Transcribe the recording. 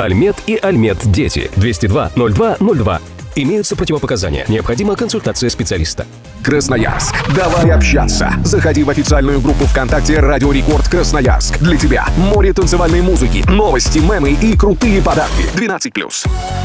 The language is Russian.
Альмет и Альмет Дети. 202-02-02. Имеются противопоказания. Необходима консультация специалиста. Красноярск. Давай общаться. Заходи в официальную группу ВКонтакте «Радио Рекорд Красноярск». Для тебя море танцевальной музыки, новости, мемы и крутые подарки. 12+.